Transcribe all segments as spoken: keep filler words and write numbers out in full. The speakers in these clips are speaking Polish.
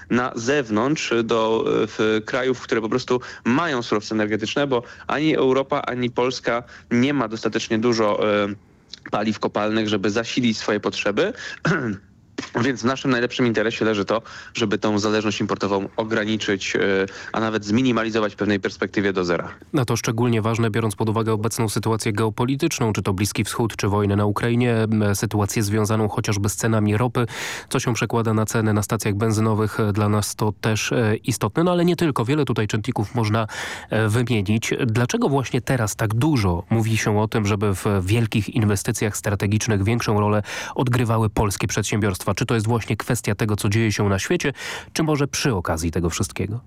na zewnątrz do w krajów, które po prostu mają surowce energetyczne, bo ani Europa, ani Polska nie ma dostatecznie dużo e, paliw kopalnych, żeby zasilić swoje potrzeby. Więc w naszym najlepszym interesie leży to, żeby tą zależność importową ograniczyć, a nawet zminimalizować w pewnej perspektywie do zera. No to szczególnie ważne, biorąc pod uwagę obecną sytuację geopolityczną, czy to Bliski Wschód, czy wojnę na Ukrainie, sytuację związaną chociażby z cenami ropy, co się przekłada na ceny na stacjach benzynowych. Dla nas to też istotne, no ale nie tylko. Wiele tutaj czynników można wymienić. Dlaczego właśnie teraz tak dużo mówi się o tym, żeby w wielkich inwestycjach strategicznych większą rolę odgrywały polskie przedsiębiorstwa? Czy to jest właśnie kwestia tego, co dzieje się na świecie, czy może przy okazji tego wszystkiego?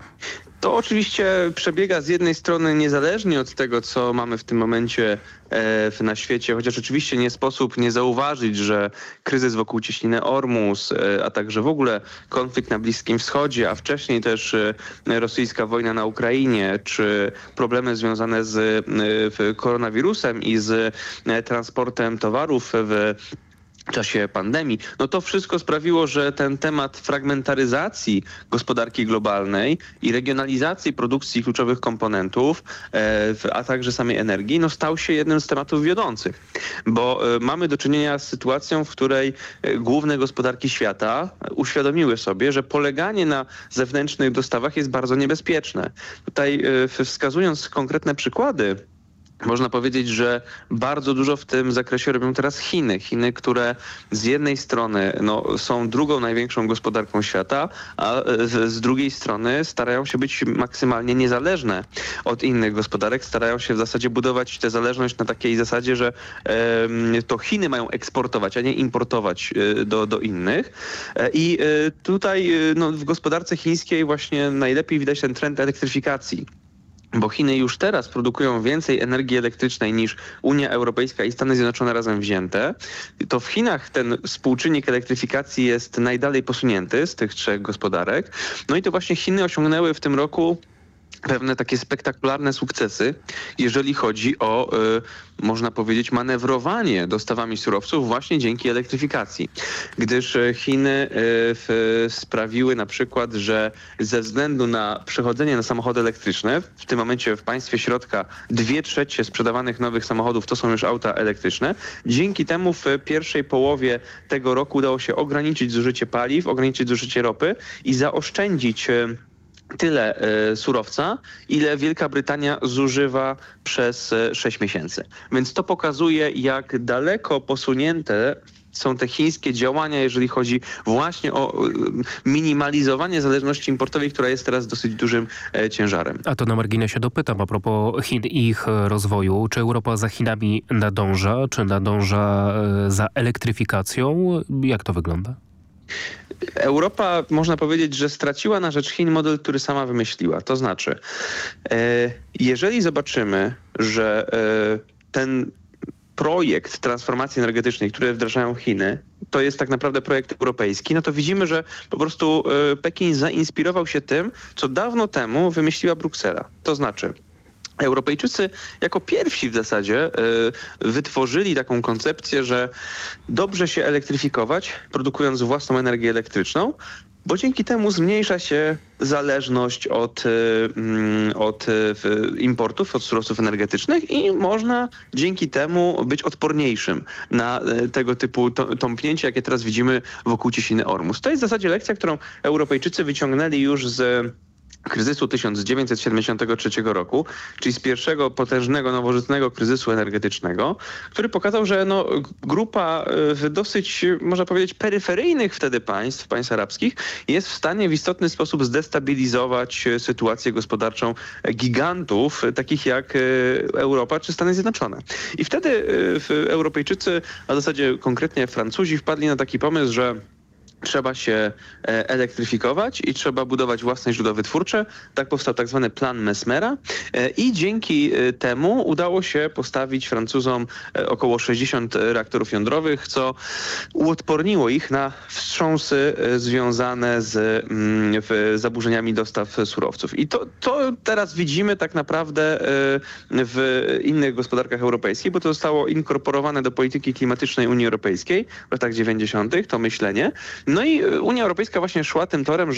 To oczywiście przebiega z jednej strony niezależnie od tego, co mamy w tym momencie e, na świecie, chociaż oczywiście nie sposób nie zauważyć, że kryzys wokół cieśniny Ormus, e, a także w ogóle konflikt na Bliskim Wschodzie, a wcześniej też e, rosyjska wojna na Ukrainie, czy problemy związane z e, koronawirusem i z e, transportem towarów w w czasie pandemii, no to wszystko sprawiło, że ten temat fragmentaryzacji gospodarki globalnej i regionalizacji produkcji kluczowych komponentów, e, a także samej energii, no stał się jednym z tematów wiodących. Bo e, mamy do czynienia z sytuacją, w której e, główne gospodarki świata uświadomiły sobie, że poleganie na zewnętrznych dostawach jest bardzo niebezpieczne. Tutaj e, wskazując konkretne przykłady, można powiedzieć, że bardzo dużo w tym zakresie robią teraz Chiny. Chiny, które z jednej strony no, są drugą największą gospodarką świata, a z drugiej strony starają się być maksymalnie niezależne od innych gospodarek. Starają się w zasadzie budować tę zależność na takiej zasadzie, że e, to Chiny mają eksportować, a nie importować e, do, do innych. E, I e, tutaj e, no, w gospodarce chińskiej właśnie najlepiej widać ten trend elektryfikacji. Bo Chiny już teraz produkują więcej energii elektrycznej niż Unia Europejska i Stany Zjednoczone razem wzięte. To w Chinach ten współczynnik elektryfikacji jest najdalej posunięty z tych trzech gospodarek. No i to właśnie Chiny osiągnęły w tym roku pewne takie spektakularne sukcesy, jeżeli chodzi o, y, można powiedzieć, manewrowanie dostawami surowców właśnie dzięki elektryfikacji. Gdyż Chiny y, w, sprawiły na przykład, że ze względu na przechodzenie na samochody elektryczne, w tym momencie w państwie środka dwie trzecie sprzedawanych nowych samochodów to są już auta elektryczne, dzięki temu w pierwszej połowie tego roku udało się ograniczyć zużycie paliw, ograniczyć zużycie ropy i zaoszczędzić y, tyle y, surowca, ile Wielka Brytania zużywa przez y, sześć miesięcy. Więc to pokazuje, jak daleko posunięte są te chińskie działania, jeżeli chodzi właśnie o y, minimalizowanie zależności importowej, która jest teraz dosyć dużym y, ciężarem. A to na marginesie dopytam a propos Chin i ich rozwoju. Czy Europa za Chinami nadąża? Czy nadąża y, za elektryfikacją? Jak to wygląda? Europa, można powiedzieć, że straciła na rzecz Chin model, który sama wymyśliła. To znaczy, jeżeli zobaczymy, że ten projekt transformacji energetycznej, który wdrażają Chiny, to jest tak naprawdę projekt europejski, no to widzimy, że po prostu Pekin zainspirował się tym, co dawno temu wymyśliła Bruksela. To znaczy, Europejczycy jako pierwsi w zasadzie y, wytworzyli taką koncepcję, że dobrze się elektryfikować, produkując własną energię elektryczną, bo dzięki temu zmniejsza się zależność od, y, od y, importów, od surowców energetycznych i można dzięki temu być odporniejszym na y, tego typu to, tąpnięcie, jakie teraz widzimy wokół cieśniny Ormus. To jest w zasadzie lekcja, którą Europejczycy wyciągnęli już z kryzysu tysiąc dziewięćset siedemdziesiątego trzeciego roku, czyli z pierwszego potężnego, nowożytnego kryzysu energetycznego, który pokazał, że no, grupa y, dosyć, można powiedzieć, peryferyjnych wtedy państw, państw arabskich, jest w stanie w istotny sposób zdestabilizować sytuację gospodarczą gigantów, takich jak y, Europa czy Stany Zjednoczone. I wtedy y, Europejczycy, a w zasadzie konkretnie Francuzi, wpadli na taki pomysł, że trzeba się elektryfikować i trzeba budować własne źródła wytwórcze. Tak powstał tak zwany plan Messmera i dzięki temu udało się postawić Francuzom około sześćdziesiąt reaktorów jądrowych, co uodporniło ich na wstrząsy związane z zaburzeniami dostaw surowców. I to, to teraz widzimy tak naprawdę w innych gospodarkach europejskich, bo to zostało inkorporowane do polityki klimatycznej Unii Europejskiej w latach dziewięćdziesiątych, to myślenie. No i Unia Europejska właśnie szła tym torem,